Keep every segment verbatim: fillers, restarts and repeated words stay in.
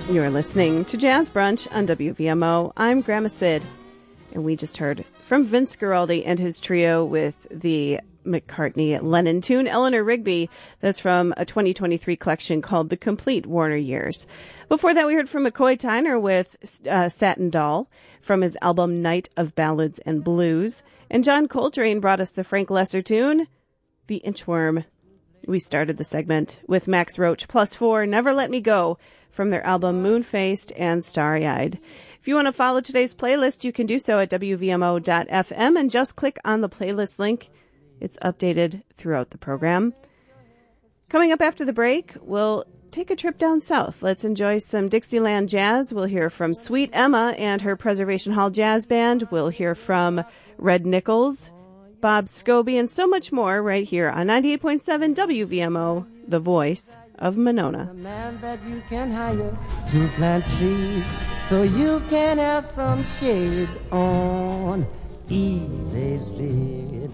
You're listening to Jazz Brunch on W V M O. I'm Grandma Sid, and we just heard from Vince Guaraldi and his trio with the McCartney-Lennon tune, Eleanor Rigby. That's from a twenty twenty-three collection called The Complete Warner Years. Before that, we heard from McCoy Tyner with uh, Satin Doll from his album Night of Ballads and Blues. And John Coltrane brought us the Frank Lesser tune, The Inchworm. We started the segment with Max Roach plus four, Never Let Me Go, from their album Moon-Faced and Starry-Eyed. If you want to follow today's playlist, you can do so at W V M O dot F M and just click on the playlist link. It's updated throughout the program. Coming up after the break, we'll take a trip down south. Let's enjoy some Dixieland jazz. We'll hear from Sweet Emma and her Preservation Hall Jazz Band. We'll hear from Red Nichols, Bob Scobie, and so much more right here on ninety-eight point seven W V M O, the voice of Monona. A man that you can hire to plant trees so you can have some shade on Easy Street.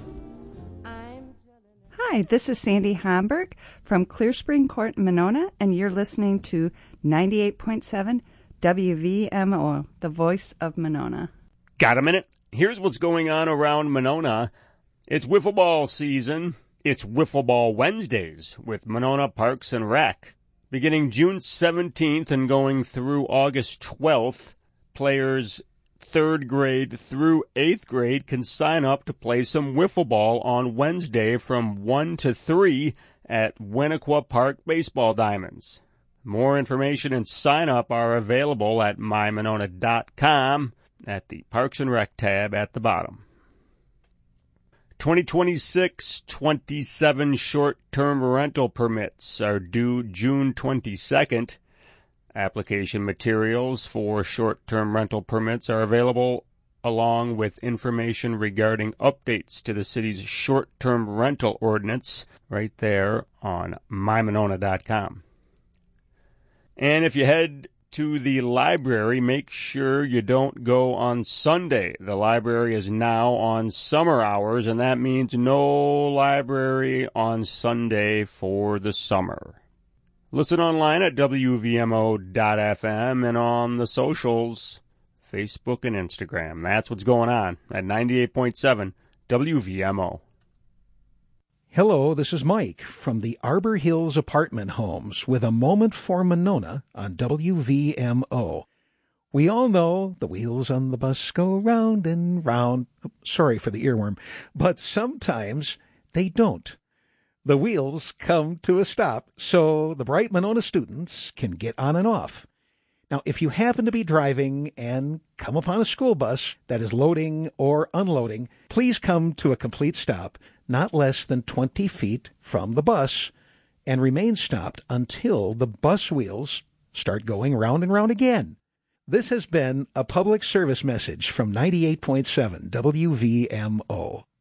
Hi, this is Sandy Homburg from Clear Spring Court in Monona, and you're listening to ninety-eight point seven W V M O, the voice of Monona. Got a minute? Here's what's going on around Monona. It's wiffle ball season. It's Wiffle Ball Wednesdays with Monona Parks and Rec. Beginning June seventeenth and going through August twelfth, players third grade through eighth grade can sign up to play some wiffle ball on Wednesday from one to three at Winnequa Park Baseball Diamonds. More information and sign up are available at my monona dot com at the Parks and Rec tab at the bottom. twenty twenty-six twenty-seven short-term rental permits are due June twenty-second. Application materials for short-term rental permits are available along with information regarding updates to the city's short-term rental ordinance right there on my monona dot com. And if you head to the library, make sure you don't go on Sunday. The library is now on summer hours, and that means no library on Sunday for the summer. Listen online at W V M O dot F M and on the socials, Facebook and Instagram. That's what's going on at ninety-eight point seven W V M O. Hello, this is Mike from the Arbor Hills Apartment Homes with a moment for Monona on W V M O. We all know the wheels on the bus go round and round. Sorry for the earworm, but sometimes they don't. The wheels come to a stop so the bright Monona students can get on and off. Now, if you happen to be driving and come upon a school bus that is loading or unloading, please come to a complete stop, not less than twenty feet from the bus, and remain stopped until the bus wheels start going round and round again. This has been a public service message from ninety-eight point seven W V M O.